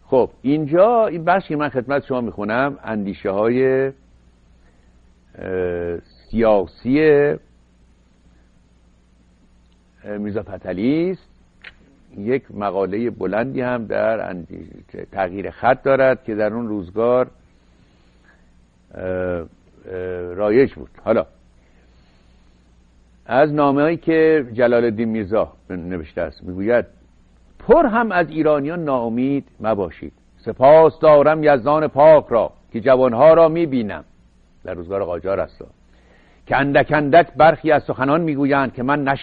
خب اینجا این بخشی من خدمت شما میخونم اندیشه های سیاسی میرزا فتحعلی است. یک مقاله بلندی هم در تغییر خط دارد که در اون روزگار رایج بود. حالا از نامه‌ای که جلال الدین میرزا نوشته است میگوید پر هم از ایرانیان ناامید مباشید. سپاس دارم یزدان پاک را که جوانها را میبینم، در روزگار قاجار است، که اندک اندک برخی از سخنان میگویند که من